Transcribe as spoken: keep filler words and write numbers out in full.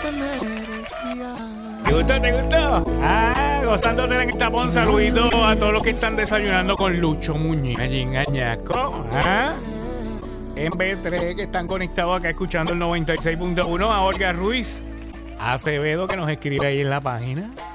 te merecía. ¿Te gustó? ¿Te gustó? Ah, gozándote en el tapón. Saludito a todos los que están desayunando con Lucho Muñiz. Allí en Añasco. ¿Ah? En B tres, que están conectados acá escuchando el noventa y seis punto uno. A Olga Ruiz Acevedo, que nos escribe ahí en la página.